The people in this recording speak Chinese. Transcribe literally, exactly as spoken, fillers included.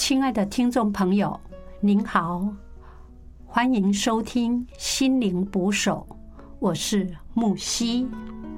亲爱的听众朋友，您好，欢迎收听心灵捕手，我是木西。